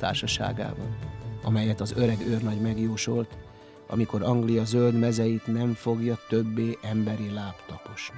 társaságában, amelyet az öreg őrnagy megjósolt, amikor Anglia zöld mezeit nem fogja többé emberi láb taposni.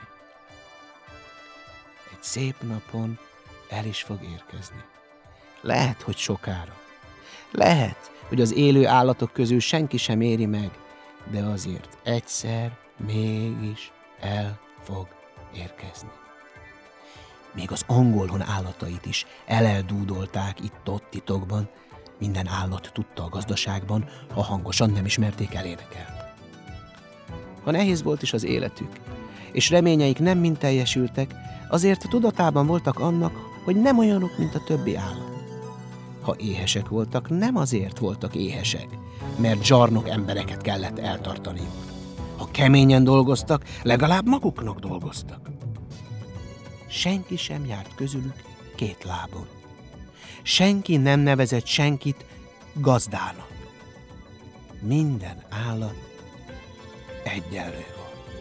Egy szép napon el is fog érkezni. Lehet, hogy sokára. Lehet, hogy az élő állatok közül senki sem éri meg, de azért egyszer mégis el fog érkezni. Még az angolhon állatait is eleldúdolták itt-ott titokban, minden állat tudta a gazdaságban, ha hangosan nem ismerték elénekelni. Ha nehéz volt is az életük, és reményeik nem mind teljesültek, azért tudatában voltak annak, hogy nem olyanok, mint a többi állat. Ha éhesek voltak, nem azért voltak éhesek, mert zsarnok embereket kellett eltartaniuk. Ha keményen dolgoztak, legalább maguknak dolgoztak. Senki sem járt közülük két lábon. Senki nem nevezett senkit gazdának. Minden állat egyenlő volt.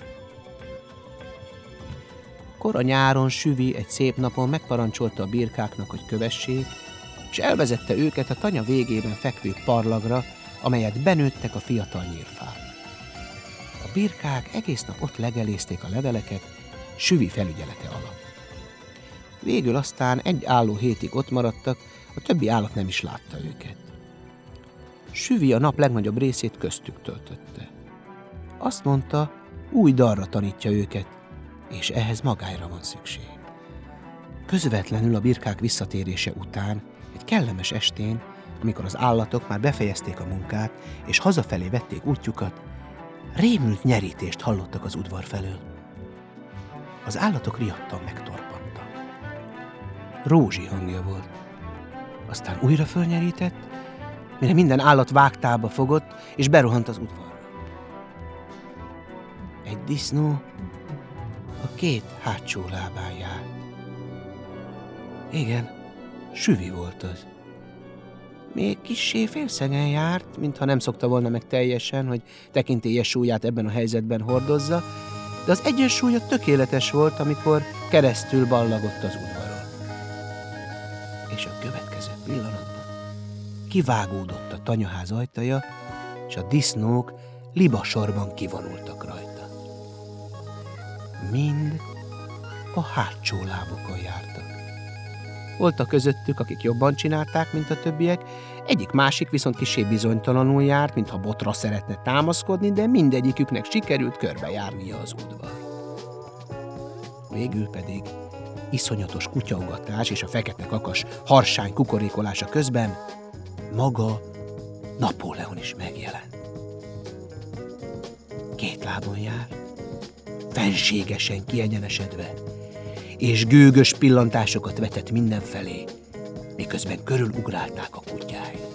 Kora nyáron Süvi egy szép napon megparancsolta a birkáknak, hogy kövessék, és elvezette őket a tanya végében fekvő parlagra, amelyet benőttek a fiatal nyírfák. A birkák egész nap ott legelézték a leveleket Süvi felügyelete alatt. Végül aztán egy álló hétig ott maradtak, a többi állat nem is látta őket. Süvi a nap legnagyobb részét köztük töltötte. Azt mondta, új dalra tanítja őket, és ehhez magára van szükség. Közvetlenül a birkák visszatérése után, egy kellemes estén, amikor az állatok már befejezték a munkát, és hazafelé vették útjukat, rémült nyerítést hallottak az udvar felől. Az állatok riadtan megtorpantak. Rózsi hangja volt. Aztán újra fölnyerített, mire minden állat vágtába fogott, és berohant az udvarra. Egy disznó a két hátsó lábán járt. Igen, Süvi volt az. Még kissé félszegen járt, mintha nem szokta volna meg teljesen, hogy tekintélyes súlyát ebben a helyzetben hordozza, de az egyensúlya tökéletes volt, amikor keresztül ballagott az udvaron. És a következő pillanatban kivágódott a tanyaház ajtaja, és a disznók libasorban kivonultak rajta. Mind a hátsó lábukon jártak. Voltak közöttük, akik jobban csinálták, mint a többiek, egyik-másik viszont kissé bizonytalanul járt, mintha botra szeretne támaszkodni, de mindegyiküknek sikerült körbejárnia az udvar. Végül pedig iszonyatos kutyaugatás és a fekete kakas harsány kukorékolása közben maga Napóleon is megjelent. Két lábon jár, fenségesen kiegyenesedve, és gőgös pillantásokat vetett mindenfelé, miközben körülugrálták a kutyáit.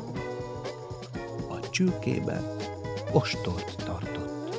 A csülkében ostort tartott.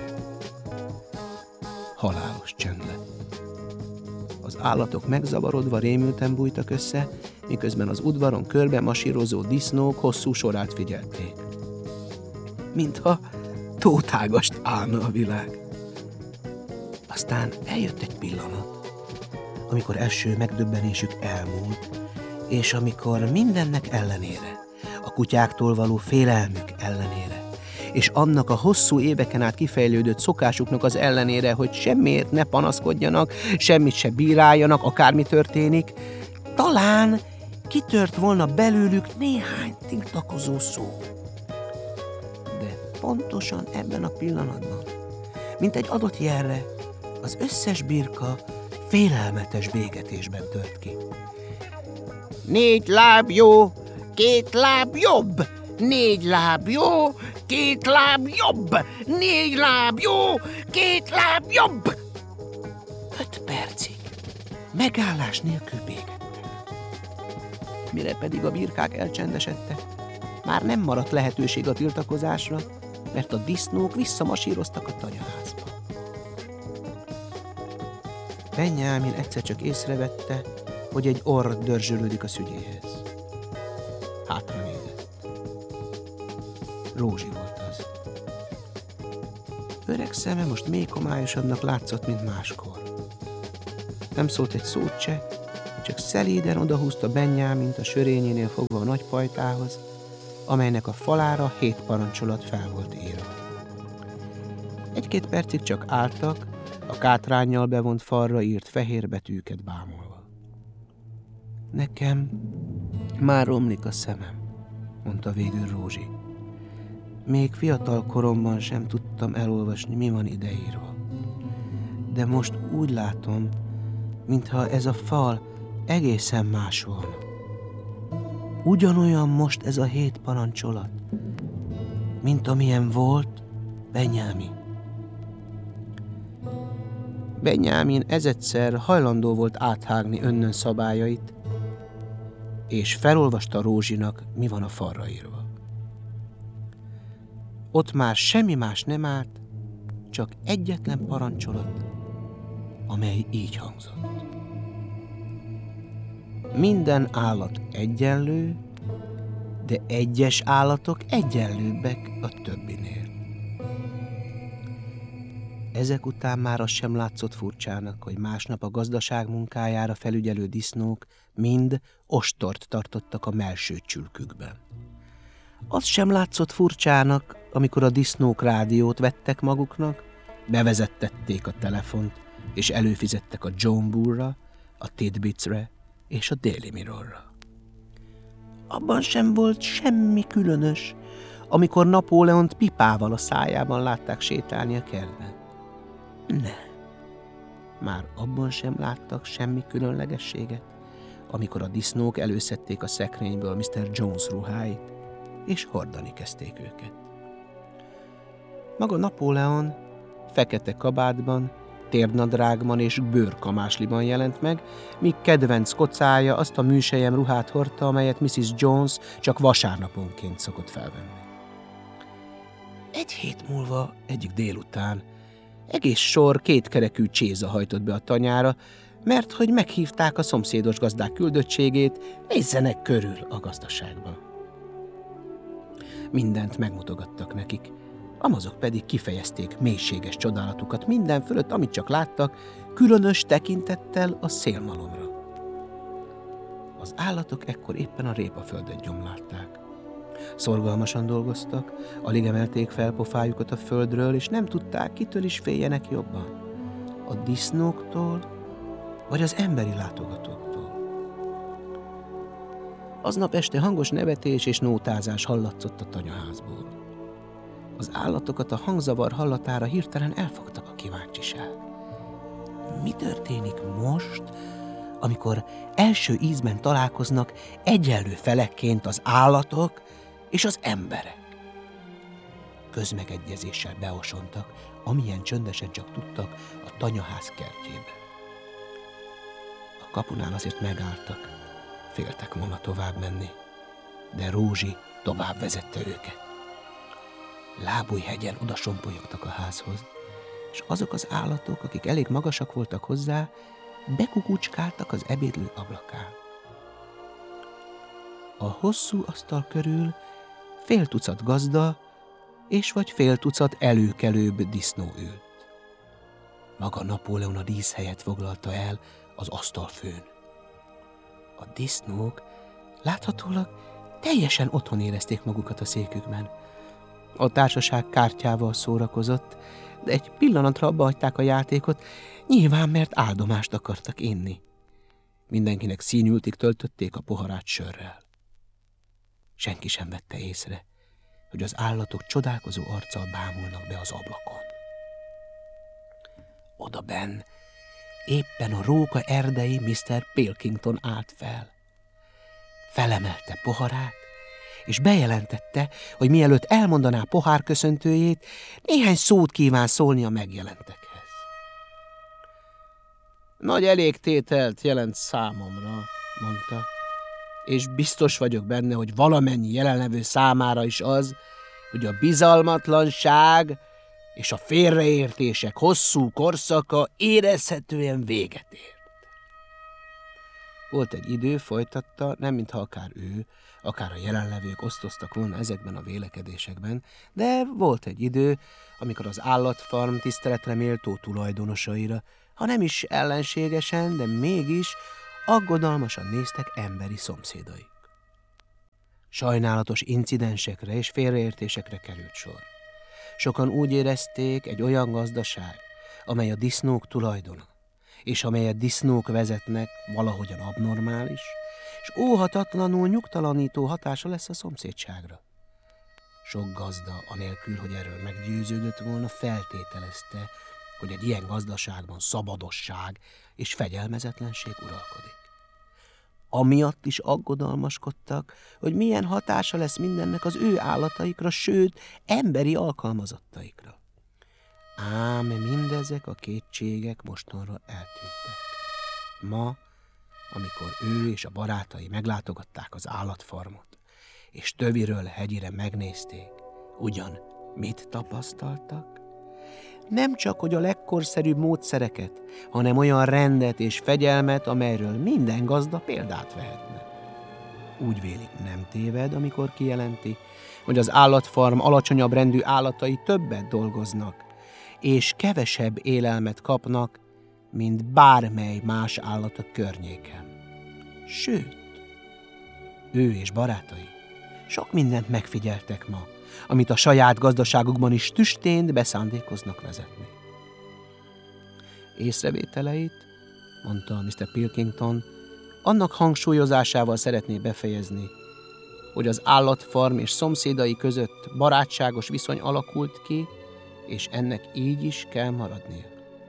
Halálos csend lett. Az állatok megzavarodva rémülten bújtak össze, miközben az udvaron körbe masírozó disznók hosszú sorát figyelték. Mintha tótágast állna a világ. Aztán eljött egy pillanat, amikor első megdöbbenésük elmúlt, és amikor mindennek ellenére, a kutyáktól való félelmük ellenére, és annak a hosszú éveken át kifejlődött szokásuknak az ellenére, hogy semmiért ne panaszkodjanak, semmit se bíráljanak, akármi történik, talán kitört volna belőlük néhány tiltakozó szó. De pontosan ebben a pillanatban, mint egy adott jelre, az összes birka félelmetes bégetésben tört ki. 4 láb jó, 2 láb jobb! 4 láb jó, 2 láb jobb! 4 láb jó, 2 láb jobb! 5 percig megállás nélkül bégettek. Mire pedig a birkák elcsendesedtek, már nem maradt lehetőség a tiltakozásra, mert a disznók visszamasíroztak a tanyaházba. Benyámin egyszer csak észrevette, hogy egy orr dörzsölődik a szügyéhez. Hátra nézett. Rózsi volt az. Öreg szeme most még homályosabbnak látszott, mint máskor. Nem szólt egy szót se, csak szelíden odahúzta Benyámint a sörényénél fogva a nagy pajtához, amelynek a falára 7 parancsolat fel volt írva. 1-2 percig csak álltak, a kátránnyal bevont falra írt fehér betűket bámulva. Nekem már romlik a szemem, mondta végül Rózsi. Még fiatal koromban sem tudtam elolvasni, mi van ideírva. De most úgy látom, mintha ez a fal egészen más volna. Ugyanolyan most ez a 7 parancsolat, mint amilyen volt Benyámin. Benyámin ezedszer hajlandó volt áthágni önnön szabályait, és felolvasta Rózsinak, mi van a falra írva. Ott már semmi más nem állt, csak egyetlen parancsolat, amely így hangzott. Minden állat egyenlő, de egyes állatok egyenlőbbek a többinél. Ezek után már az sem látszott furcsának, hogy másnap a gazdaság munkájára felügyelő disznók mind ostort tartottak a mellsőcsülkükben. Az sem látszott furcsának, amikor a disznók rádiót vettek maguknak, bevezettették a telefont, és előfizettek a John Bullra, a Tidbitsre és a Daily Mirrorra. Abban sem volt semmi különös, amikor Napóleont pipával a szájában látták sétálni a kertben. Ne, már abban sem láttak semmi különlegességet, amikor a disznók előszedték a szekrényből Mr. Jones ruháit, és hordani kezdték őket. Maga Napóleon fekete kabátban, térnadrágban és bőrkamásliban jelent meg, míg kedvenc kocája azt a műsejem ruhát hordta, amelyet Mrs. Jones csak vasárnaponként szokott felvenni. 1 hét múlva, egyik délután, egész sor 2 kerekű cséza hajtott be a tanyára, mert hogy meghívták a szomszédos gazdák küldöttségét, nézzenek körül a gazdaságban. Mindent megmutogattak nekik, amazok pedig kifejezték mélységes csodálatukat minden fölött, amit csak láttak, különös tekintettel a szélmalomra. Az állatok ekkor éppen a répaföldet gyomlálták. Szorgalmasan dolgoztak, alig emelték fel pofájukat a földről, és nem tudták, kitől is féljenek jobban. A disznóktól, vagy az emberi látogatóktól. Aznap este hangos nevetés és nótázás hallatszott a tanyaházból. Az állatokat a hangzavar hallatára hirtelen elfogta a kíváncsiság. Mi történik most, amikor első ízben találkoznak egyenlő felekként az állatok és az emberek? Közmegegyezéssel beosontak, amilyen csöndesen csak tudtak, a tanyaház kertjébe. A kapunál azért megálltak, féltek volna tovább menni, de Rózsi tovább vezette őket. Lábújhegyen odasompolyogtak a házhoz, és azok az állatok, akik elég magasak voltak hozzá, bekukucskáltak az ebédlő ablakán. A hosszú asztal körül fél tucat gazda és vagy fél tucat előkelőbb disznó ült. Maga Napóleon a díszhelyet foglalta el az asztalfőn. A disznók láthatólag teljesen otthon érezték magukat a székükben. A társaság kártyával szórakozott, de egy pillanatra abba hagyták a játékot, nyilván mert áldomást akartak inni. Mindenkinek színültig töltötték a poharát sörrel. Senki sem vette észre, hogy az állatok csodálkozó arccal bámulnak be az ablakon. Odabenn éppen a róka erdei Mr. Pilkington állt fel. Felemelte poharát, és bejelentette, hogy mielőtt elmondaná pohárköszöntőjét, néhány szót kíván szólni a megjelentekhez. Nagy elégtételt jelent számomra, mondta, és biztos vagyok benne, hogy valamennyi jelenlevő számára is az, hogy a bizalmatlanság és a félreértések hosszú korszaka érezhetően véget ért. Volt egy idő, folytatta, nem mintha akár ő, akár a jelenlevők osztoztak volna ezekben a vélekedésekben, de volt egy idő, amikor az állatfarm tiszteletre méltó tulajdonosaira, ha nem is ellenségesen, de mégis aggodalmasan néztek emberi szomszédaik. Sajnálatos incidensekre és félreértésekre került sor. Sokan úgy érezték, egy olyan gazdaság, amely a disznók tulajdona, és amelyet disznók vezetnek, valahogyan abnormális, és óhatatlanul nyugtalanító hatása lesz a szomszédságra. Sok gazda, anélkül, hogy erről meggyőződött volna, feltételezte, hogy egy ilyen gazdaságban szabadosság és fegyelmezetlenség uralkodik. Amiatt is aggodalmaskodtak, hogy milyen hatása lesz mindennek az ő állataikra, sőt, emberi alkalmazottaikra. Ám mindezek a kétségek mostanra eltűntek. Ma, amikor ő és a barátai meglátogatták az állatfarmot, és töviről hegyire megnézték, ugyan mit tapasztaltak? Nem csak, hogy a legkorszerűbb módszereket, hanem olyan rendet és fegyelmet, amelyről minden gazda példát vehetne. Úgy vélik, nem téved, amikor kijelenti, hogy az állatfarm alacsonyabb rendű állatai többet dolgoznak, és kevesebb élelmet kapnak, mint bármely más állat a környéken. Sőt, ő és barátai sok mindent megfigyeltek ma, amit a saját gazdaságukban is tüstént beszándékoznak vezetni. Észrevételeit, mondta Mr. Pilkington, annak hangsúlyozásával szeretné befejezni, hogy az állatfarm és szomszédai között barátságos viszony alakult ki, és ennek így is kell maradnia.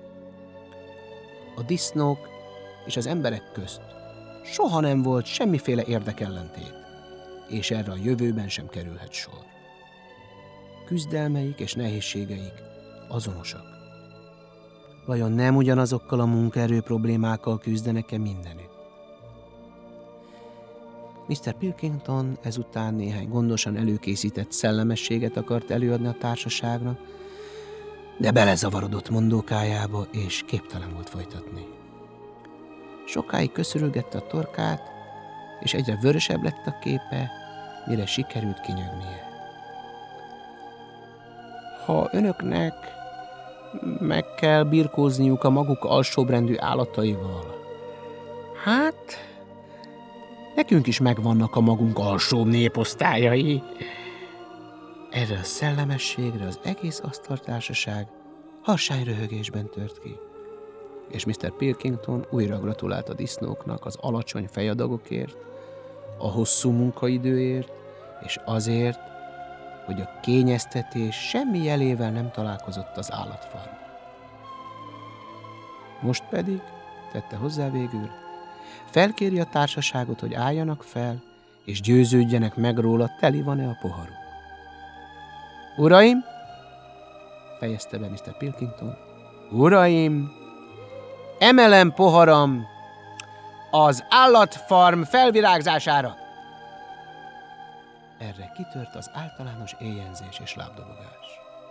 A disznók és az emberek közt soha nem volt semmiféle érdekellentét, és erre a jövőben sem kerülhet sor. Küzdelmeik és nehézségeik azonosak. Vajon nem ugyanazokkal a munkaerő problémákkal küzdenek-e mindenütt? Mr. Pilkington ezután néhány gondosan előkészített szellemességet akart előadni a társaságnak, de belezavarodott mondókájába, és képtelen volt folytatni. Sokáig köszörülgette a torkát, és egyre vörösebb lett a képe, mire sikerült kinyögnie. Ha önöknek meg kell birkózniuk a maguk alsóbbrendű állataival, hát nekünk is megvannak a magunk alsóbb néposztályai. Erre a szellemességre az egész asztaltársaság harsányröhögésben tört ki, és Mr. Pilkington újra gratulált a disznóknak az alacsony fejadagokért, a hosszú munkaidőért, és azért, hogy a kényeztetés semmi jelével nem találkozott az állatfarm. Most pedig, tette hozzá végül, felkéri a társaságot, hogy álljanak fel, és győződjenek meg róla, teli van-e a poharuk. Uraim, fejezte be Mr. Pilkington, uraim, emelem poharam az állatfarm felvirágzására. Erre kitört az általános éjjenzés és lábdobogás.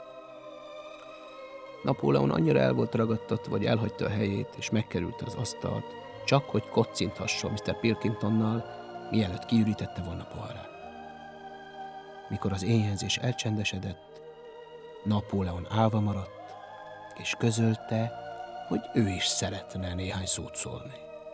Napóleon annyira el volt ragadtatva, vagy elhagyta a helyét, és megkerülte az asztalt, csak hogy kocinthasson Mr. Pilkingtonnal, mielőtt kiürítette volna poharát. Mikor az éjjenzés elcsendesedett, Napóleon állva maradt, és közölte, hogy ő is szeretne néhány szót szólni.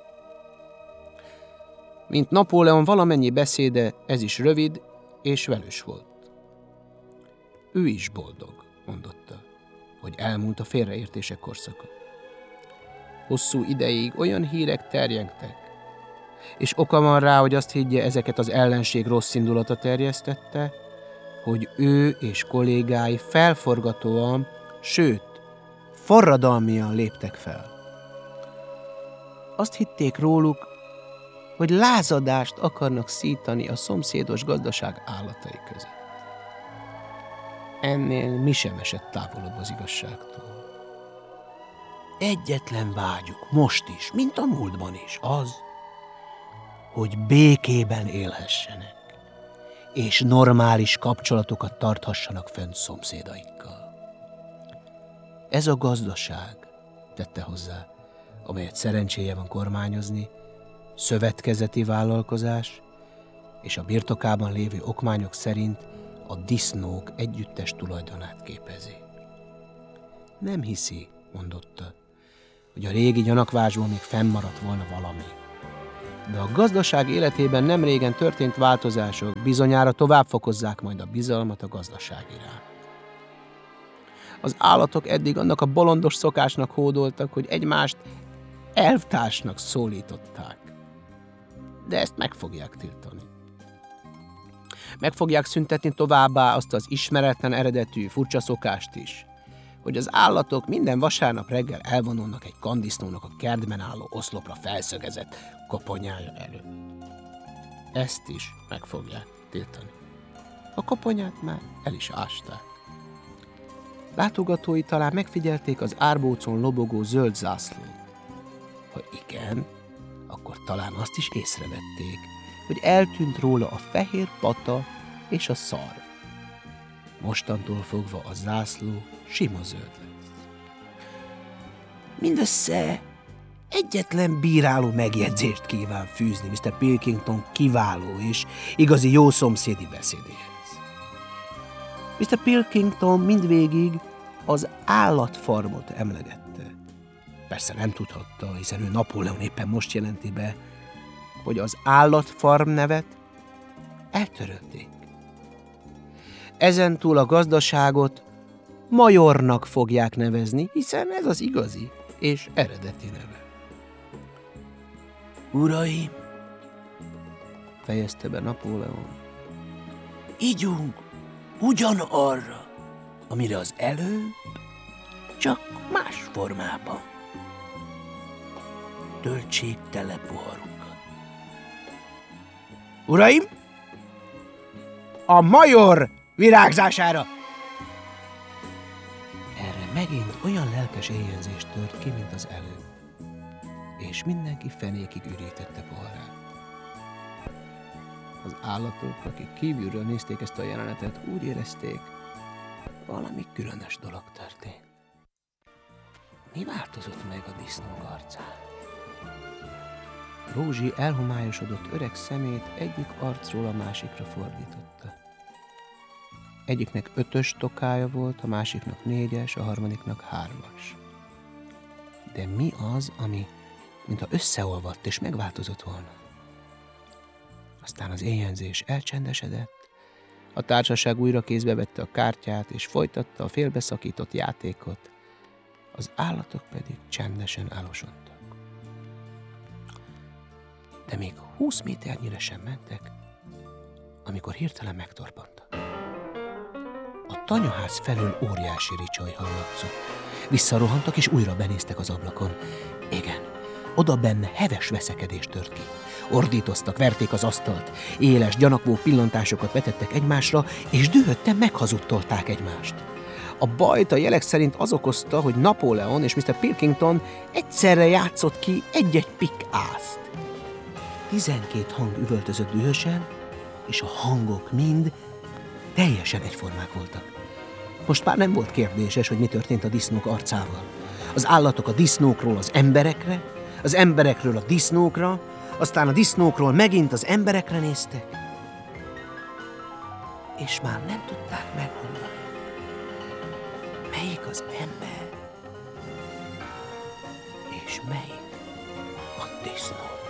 Mint Napóleon valamennyi beszéde, ez is rövid és velős volt. Ő is boldog, mondotta, hogy elmúlt a félreértések korszaka. Hosszú ideig olyan hírek terjengtek, és oka van rá, hogy azt higgye, ezeket az ellenség rossz indulata terjesztette, hogy ő és kollégái felforgatóan, sőt, forradalmian léptek fel. Azt hitték róluk, hogy lázadást akarnak szítani a szomszédos gazdaság állatai között. Ennél mi sem esett távolabb az igazságtól. Egyetlen vágyuk most is, mint a múltban is, az, hogy békében élhessenek, és normális kapcsolatokat tarthassanak fenn szomszédaikkal. Ez a gazdaság, tette hozzá, amelyet szerencséje van kormányozni, szövetkezeti vállalkozás, és a birtokában lévő okmányok szerint a disznók együttes tulajdonát képezi. Nem hiszi, mondotta, hogy a régi gyanakvásból még fennmaradt volna valami, De a gazdaság életében nem régen történt változások bizonyára tovább fokozzák majd a bizalmat a gazdaság iránt. Az állatok eddig annak a bolondos szokásnak hódoltak, hogy egymást elvtársnak szólították. De ezt meg fogják tiltani. Meg fogják szüntetni továbbá azt az ismeretlen eredetű furcsa szokást is, hogy az állatok minden vasárnap reggel elvonulnak egy kanddisznónak a kertben álló oszlopra felszögezett koponyája előtt. Ezt is meg fogják tiltani. A koponyát már el is ásták. Látogatói talán megfigyelték az árbócon lobogó zöld zászlót. Ha igen, akkor talán azt is észrevették, hogy eltűnt róla a fehér pata és a szarv. Mostantól fogva a zászló sima zöld lesz. Mindössze egyetlen bíráló megjegyzést kíván fűzni Mr. Pilkington kiváló és igazi jó szomszédi beszédéhez. Mr. Pilkington mindvégig az állatfarmot emlegette. Persze nem tudhatta, hiszen ő Napóleon éppen most jelenti be, hogy az állatfarm nevet eltörölték. Ezentúl a gazdaságot Majornak fogják nevezni, hiszen ez az igazi és eredeti neve. Uraim, fejezte be Napóleon, ígyunk ugyanarra, amire az előbb, csak más formában. Töltsék tele poharukat. Uraim, a Major virágzására! Erre megint olyan lelkes éjjelzés tört ki, mint az előbb, és mindenki fenékig ürítette poharát. Az állatok, akik kívülről nézték ezt a jelenetet, úgy érezték, valami különös dolog történt. Mi változott meg a disznók arcán? Rózsi elhomályosodott öreg szemét egyik arcról a másikra fordította. Egyiknek 5-ös tokája volt, a másiknak 4-es, a harmadiknak 3-as. De mi az, ami mintha összeolvadt és megváltozott volna? Aztán az éjjelzés elcsendesedett, a társaság újra kézbe vette a kártyát, és folytatta a félbeszakított játékot, az állatok pedig csendesen elosontak. De még 20 méternyire sem mentek, amikor hirtelen megtorpantak. A tanyaház felől óriási ricsaj hallatszott. Visszarohantak, és újra benéztek az ablakon. Igen, oda benne heves veszekedés tört ki. Ordítoztak, verték az asztalt, éles, gyanakvó pillantásokat vetettek egymásra, és dühötten meghazudtolták egymást. A bajt a jelek szerint az okozta, hogy Napóleon és Mr. Pilkington egyszerre játszott ki egy-egy pikk-ászt. 12 hang üvöltözött dühösen, és a hangok mind teljesen egyformák voltak. Most már nem volt kérdéses, hogy mi történt a disznók arcával. Az állatok a disznókról az emberekre, az emberekről a disznókra, aztán a disznókról megint az emberekre néztek, és már nem tudták megmondani, melyik az ember, és melyik a disznó.